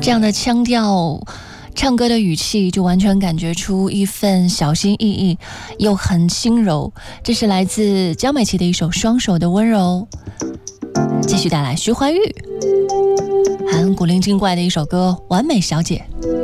这样的腔调，唱歌的语气就完全感觉出一份小心翼翼又很轻柔。这是来自江美琪的一首《双手的温柔》。继续带来徐怀钰和古灵精怪的一首歌《完美小姐》。